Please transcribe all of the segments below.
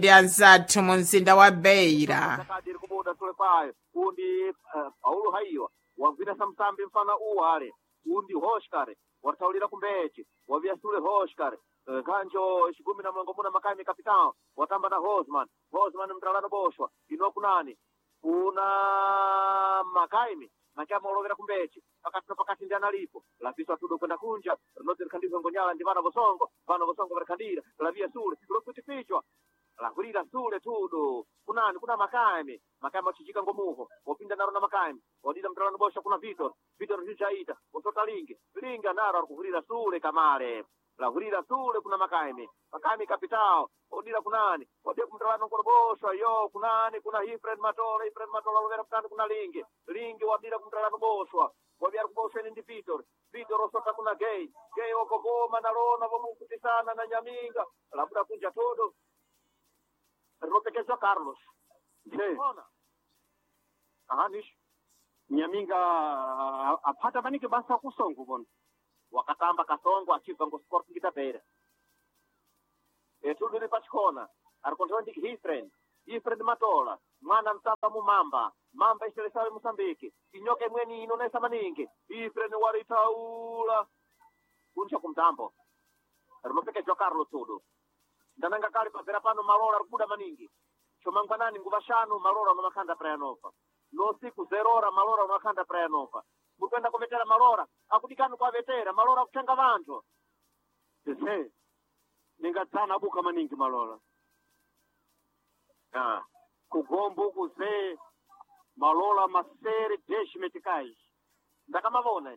anzathu mu mzinda wa Beira. Kadiri kubuda sule kwayo undi Paulo haiwa wagwira samsambi mfana uwale undi hoshkare wataulira kumbechi wavia sule hoshkare kanjo shigumi na mlongo muna makami kapitan watamba na Hosman mtalano boshwa inokunani una makaimi nakama ulovera kumbechi pakati ndi analipo lapiswa tudo kwenda kunja note kandizo ngonyala ndi vana vosongo verkandira lavia sule lokuti pichwa lakulira sule tudo kuna makaimi wachichika ngomuho wopinda naro na makaimi wadida mtalano boshwa kuna Vitor zichaita usota lingi anaro alikukulira sule kamale lahurira sule kuna makaimi kapitao odira kunani ode kumtalano ngoroboshwa yo kunani kuna Ifred Matola lovera mtani kuna lingi wadira kumtalano boshwa wabyara kuboshwa ndi Vitor osota kuna gay okogoma nalona vomukutisana na Nyaminga labuda kunja todo ropekezwa Carlos ona nish Nyaminga apata vanike basa kusongo bona wakatamba kasongo achibva ngosport ngitapera etudiri pachikona arikontrol ndi Ifred Matola mwana mtamba mumamba iselesale Mosambiki inyoka imweni inonesa maningi Ifred waritaula kuncha kumtambo rinopekedzwa Carlos tudo ndananga kali pavera pano Malora arikubuda maningi chomangwanani nguva shanu Malora unomakhanda prayanova nosiku 0 hora Malora unomakhanda prayanova murikuenda kuvetera Malora akudikani kwavetera Malora akutenga vantu ningatsana abuka maningi Malora kugombo kuze Malora masere deshimetikai ndakamavona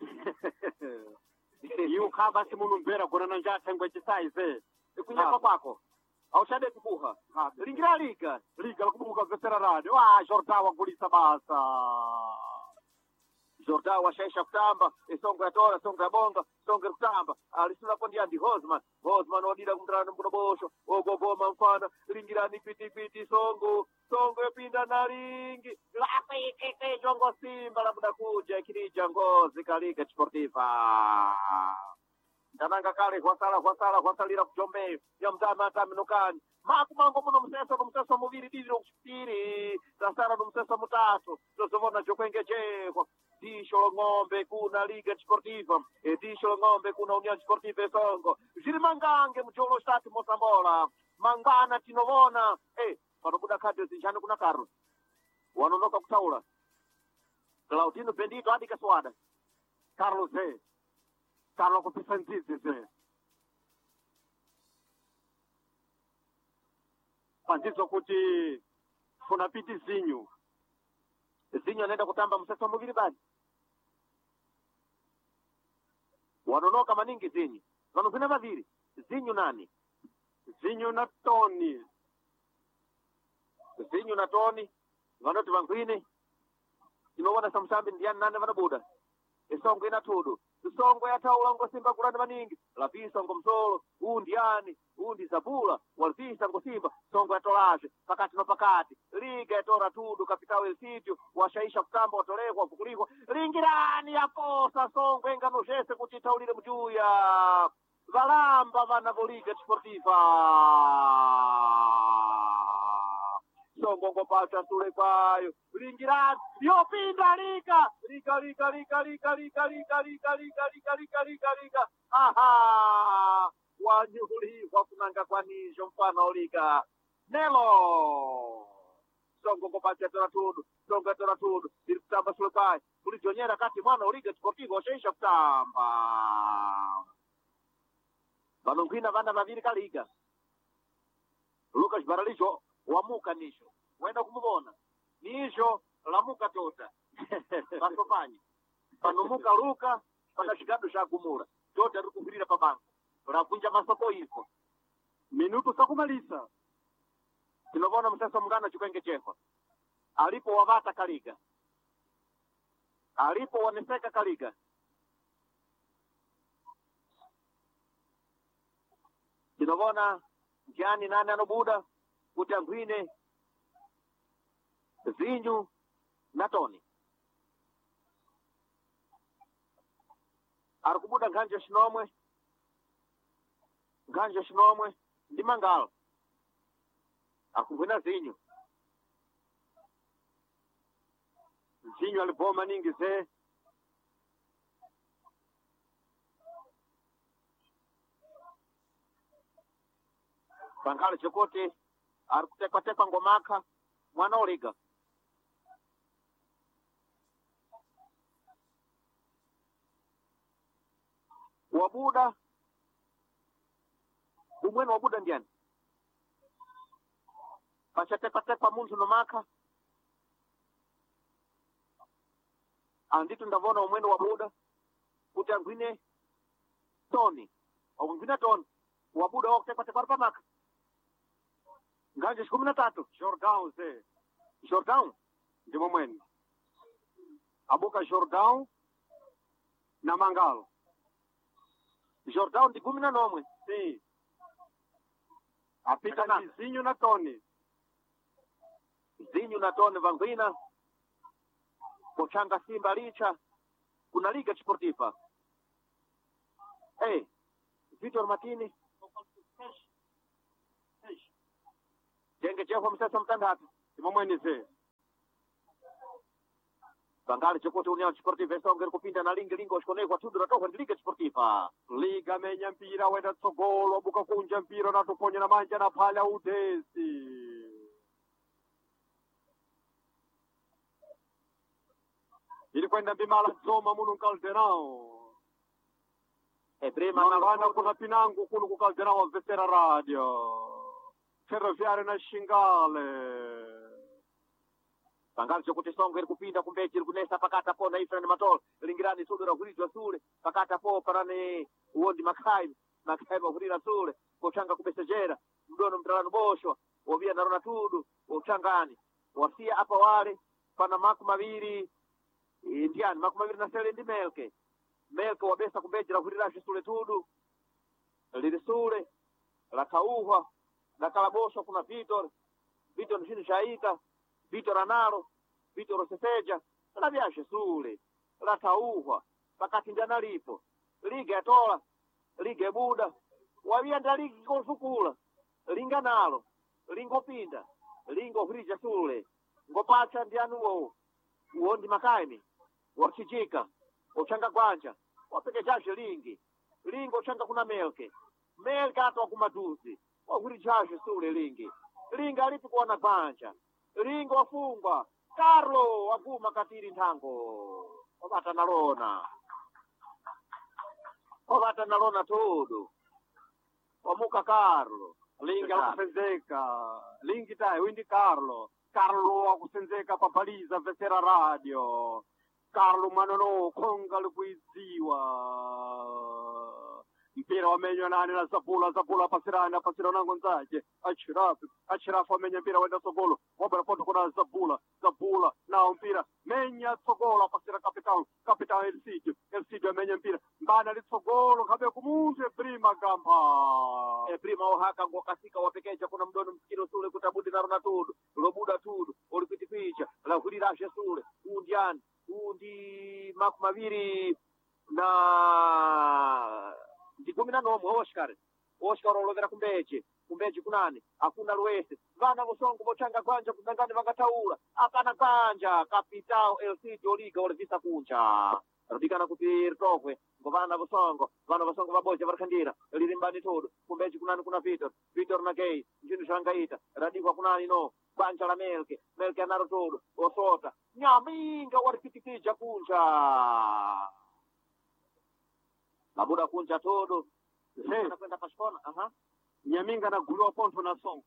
iukhava simunumbera gonana njatengwe chisaize ikunyapa kwako aushade kubuha lingira liga kubuka vetera radio Jordan wagulisa basa Jordan washaisha kutamba isongo ya tora songo ya bonga songo kutamba alisula kondi andi Hosman odira kumtrana mbuno bosho ogogoma mfana lingirani piti songo yopinda na ringi lapike jongo Simba labuda kuja kirija ngozi kaliga Sportiva ndananga kale kwasalira kujombeyo ya mtama ataminukani makumango muno mseso muviri dili nokuchipiri tasara nomseso mutatu tozovona jokwengejekwa disho ng'ombe kuna Liga Sportiva disho ng'ombe kuna União Sportiva Esongo zili mangange mcholo stati Mosambola mangana tinovona panobuda khadi zinjani kuna Carlos wanonoka kutaula Claudino Bendito adika swada Carlos kupisa nzizi pandizo kuti funapiti zinyu anaenda kutamba mseso muviri basi wanonoka maningi zinyu vanopina vaviri zinyu nani zinyu na Toni vanoti vangwini tinovona samsambi ndiyani nane vanobuda isongo ina tudu isongo yataula ngosimba kulani maningi lapisa ngomsolo undi Zabula walipisa ngosimba songo yatolaje pakati liga yatora tudu kapitao El Sitio washaisha kutamba watolekwa kukulikwa lingirani yaposa songo enganojese kuti itaulire mjuya valamba vana vo Liga Sportiva songo ngopata sule kwayo lingirani yopinda liga wanyuliwa kunanga kwanisho mfana oliga nelo songo ngopata tora tudu ili kutamba sule kwayo ulijonyera kati mwana Liga Sportiva washaisha kutamba vanongwina vana vaviri kaliga Lucas Baralijo wamuka nisho wenda kumuvona nisho lamuka tota vasopanyi panomuka Luka pakachigado chagumura tota rikuvhirira pabango ravunja masoko ifo minutu sakumalisa tinovona musasa mungana chikwenge chekwa alipo wavata kaliga alipo waneseka kaliga tinovona njani nani anobuda kuti angwine Zinyu na Toni arikubuda nganja shinomwe ndi Mangala akugwina zinyu zinyu aliboma ningi ze pangale chokoti ari kutekwa ngomaka mwana oliga wabuda umwene wabuda ndiani pachatekwa muntu nomaka anditu ndavona umwene wabuda kuti angwine toni wabuda wakutekwa pamaka nganje 13 Jordão ze Jordão ndimo mwene abuka Jordão na Mangalo Jordão ndi 19 sim apita na zinyu na toni vangwina kochanga Simba licha kuna liga sportiva Vitor Martini jenge jehwa msasa mtandatu imomwenize Bangali chokoti União Desportiva esongera kupinda na lingo oskonekwa tudo ratoka ndi liga sportiva liga menya mpira wenda tsogolo buka kunja mpira na tuponya na manja na phala udesi ili kwenda bimala zoma muno Caldeirão prima na banda kuna pinango kuno ku Caldeirão Vetera Radio Ferroviário na Xingale Bangali chokuti songo iri kupinda kumbechi iri kunesa pakata po na Ifrani Matol lingirani sudu ra kuridwa sule pakata po parane uondi makai kurira sule kochanga kubesejera mdono mtalano bosho obia narona tudu ochangani wasia apa wale pana makumaviri ndiani makumaviri na sele ndi melke wabesa kumbechi ra kurira sule tudu liri sule la kauhwa na kalabosho kuna Vitor nchini shaika Vitor Analo, Vitor Seseja, la viaje sule, la tauhwa, pakati ndana lipo, liga ya tola, liga ya buda, wavianda ligi konsukula, linga nalo, lingo pinda, lingo hrija sule, ngopacha ndianuo, uondi makaini, wakichika, ochanga kwanja, wapeke jashe lingo ochanga kuna melke ato wakumaduzi, wahurijaje sule linga alipi kuwana kwanja, lingo wafungwa Carlo waguma katiri ntango obata nalona todo wamuka Carlo linga wakusenzeka lingi tayo windi Carlo wakusenzeka papaliza Vetera Radio Carlo manono konga likuiziwa mpira wamenywa nani na Zabula pasirana nango nzaje achirafu wamenya mpira wenda sogolo wabara poto kuna Zabula nao mpira menya sogolo pasira kapital El Cid wamenya mpira mbana li sogolo kabe kumunje prima gamba prima ohaka ngokasika wapekeja kuna mdono msikiro sule kutabudi narona tudu lobuda tudu olipitipicha la hurirashe sule undi makumaviri na ndi 19 Oscar olovera kumbeche kunani hakuna Luese vana vosongo vochanga kwanja kudangani vakataula apana kwanja Capital El Cid oliga olivisa kunja radikana kuti ritokwe vana vosongo vaboja varikandira lirimbani todo kumbeche kunani kuna Vitor na Gay njini shangaita radikwa kunani no kwanja la melke anaro todo osota nyaminga waripitipija kunja mabuda kunja todo nakwenda pashikona Nyaminga na gulua ponto na songo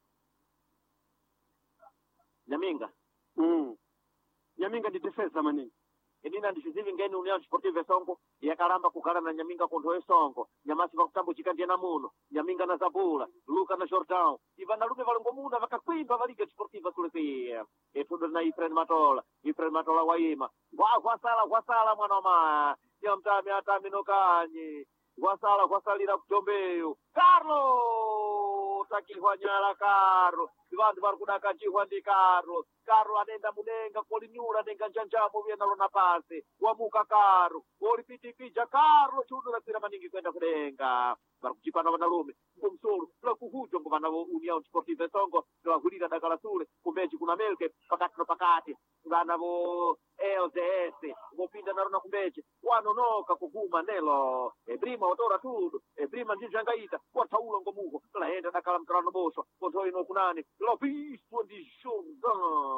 Nyaminga Nyaminga ndi defensa manini edina ndishizivi ngeni União Desportiva songo yakalamba kukala na Nyaminga kontho songo nyamasi vakutambo chikandia na muno Nyaminga na Zabula Luka na Jordão ivana lume valongomuna vakakwimba valiga Desportiva sulepia etudo na Ifrani Matola waima gwasala mwana wama yamtami atami nokanye gwasalira kutombeyo Carlo sakihwa nyala Carlo vantu vari kudakachihwa ndi Carlo anenda mudenga kolinyula denga njanjamo vyena lona pasi wamuka Carlo olipitipija Carlo chiudulatsira maningi kwenda kudenga vari kuchipana vanalume ngomsolo lakuhujo ngo vana União Desportiva Songo vahulira dakala sule kumbeji kuna Melke pakati no pakati vana vo LDS vopinda narona kumbeji wanonoka kuguma nelo ebrima otora tudo ebrima ndijangaita wataulo ngomuho laenda dakala mkalano boswa kontho ino kunani lobiso ndishonga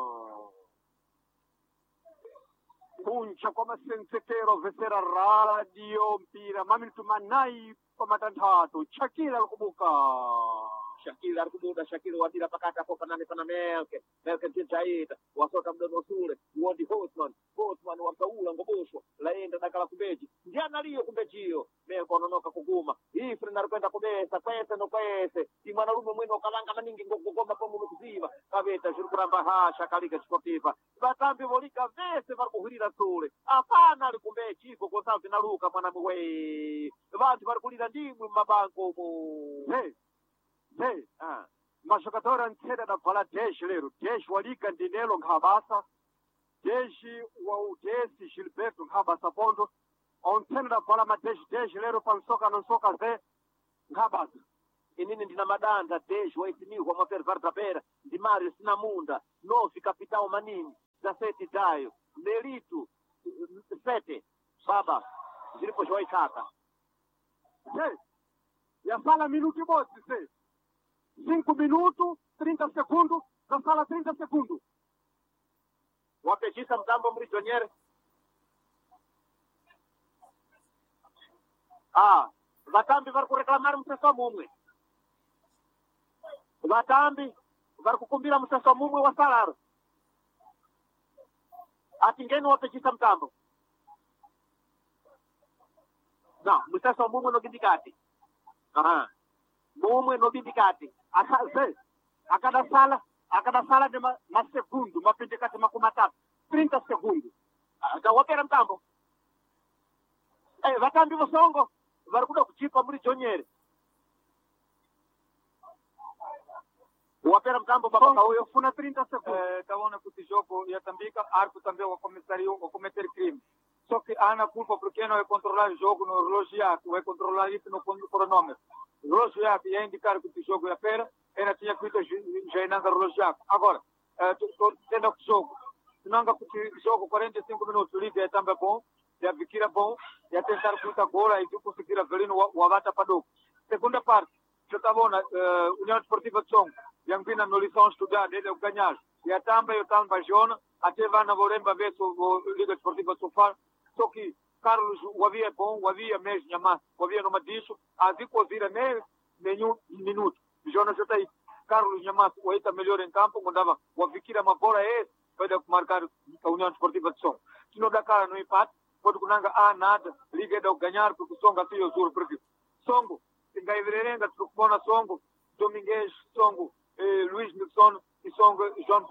kuncha kwa masensetero vesera radio mpira maminutu manai kwa matanthatu Shakira alikubuka Shakira alikubuda Shakira wadira pakati hapo panane pana Melke ntijaita wasota mdono sule wondi Hosman wakaula ngoboswa laenda dakala kubeji ndiana liyo kubejiyo Melke ononoka kuguma ifre narikwenda kubesa kwese no kwese imwana lume mwino kalanga maningi ngogoma pomu mukuziva kaveta ziri kuramba hasha kalika Desportiva vatambi volika vese vari kuhwirira sule apana ali kumbeji iko kosalve na Luka mwana mwe vantu vari kulira ndimwe mumabanko mu mashokatora ntseda da bhala deshi lero deshi walika ndinelo nkhabasa deshi wa udesi Gilberto nkhabasa pondo ontseda da bhala madeshi lero pansoka nonsoka ze nkhabasa inini ndina madanda deshi waitiniwa mapervari tapera ndi Mario Sinamunda nofi kapitao manini za seti dayo Nelitu sete baba zilipo zwaitaka yasala minuti botsi 5 minutos 30 segundos da sala 30 segundos wapechisa mtambo mrijonyere vatambi vari kureklamari museso mumwe vatambi vari kukumbira museso mumwe wa salaro atingeni wapechisa mtambo museso mumwe nogindikati mumwe nobindikati akadasala de masegundu mapindikati makumi atatu 30 segundu wapera mtambo vatambi vosongo vari kuda kuchipa muri jonyere wapera mtambo baba uyo funa 30 segundu taona kuti jogo yatambika arco também o comissário o cometer crime só que ana culpa porque não é controlar o jogo no relógio yake é controlar isso no cronômetro relógio yake ia indicar que o jogo é pera ela tinha que já inanga relógio yake agora tendo que jogo nanga que jogo 45 minutos liga é também bom já vikira bom já tentar puta agora e tu conseguir a velino o avata padok segunda parte eu tava na União Desportiva de Songo yang bina no lição estudar desde o ganhar e a tamba eu tamba jona até vai na voremba ver o Liga Desportiva Sofala só que Carlos havia bom havia mesmo mas havia numa disso a dico vira nenhum minuto Jonas já aí Carlos Nhamas o está melhor em campo mandava o Vikira uma bola para marcar a União Desportiva de Songo se não dá cara no empate pode kunanga nada liga do ganhar porque Songo assim o juro porque Songo tinha Iverenga Trukmona Songo Domingues Songo Luiz Nilson e Songo João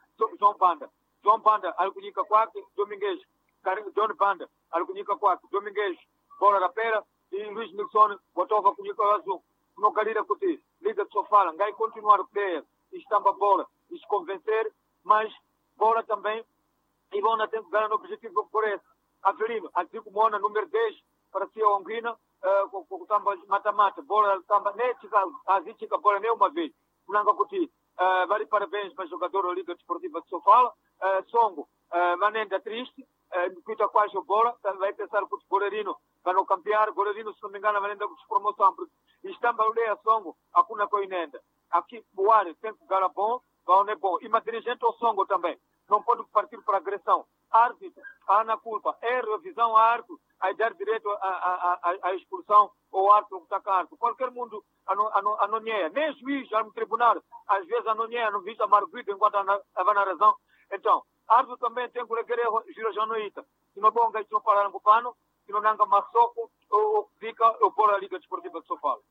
Banda alikunyika kwake Domingues John Banda alikunyika kwake Domingues bola da pera e Luiz Nilson botava kunyika azul no galera kuti liga de Sofala ngai continuar a player estampa bola e se convencer mas bola também e vão ter que ganhar no objetivo por esse Avelino antigo mona número 10 para ser a Hungria com tamba mata-mata bola tamba netica azitica bola nem uma vez nanga kuti vale parabéns para o jogador da Liga Desportiva de Sofala Songo manenda triste cuida quase a bola vai pensar que o goleirino vai não campear goleirino se não me engano vai ainda com promoção estamba aldeia Songo hakuna coinenda aqui o ar tem que ganhar bom não é bom e mas dirigente o Songo também não pode partir para agressão árbitro na culpa revisão árbitro aí dar direito a expulsão ou árbitro que está cargo qualquer mundo anoneia nem juiz já no tribunal às vezes anoneia não visa marguito enquanto estava na razão então árbitro também tem que requerer gira janoita se não bom que não falar no pano se não nanga masoco ou fica ou por a Liga Desportiva de Sofala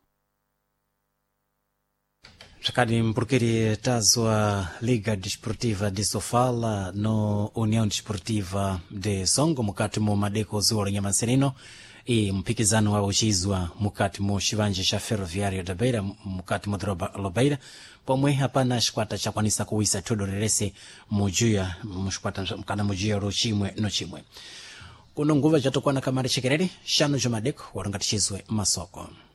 Chakadi mpurkiri tazwa Liga Desportiva de Sofala no União Desportiva de Songo mukati mu madeko zuwa Nyamanserino mpikizano wa uchizwa mukati mu chiwanja cha ferroviário da Beira mukati mu doroba la Beira pomwe hapana xikwata chakwanisa kuwisa todo lelese mujuya muxikwata mkana mujuya ro chimwe no chimwe kuno nguva jatokwana kamari chekerere shano jomadeko warongati chizwe masoko.